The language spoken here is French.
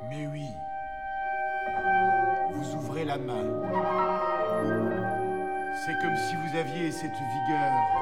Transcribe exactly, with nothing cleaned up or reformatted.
Mais oui. Vous ouvrez la main. C'est comme si vous aviez cette vigueur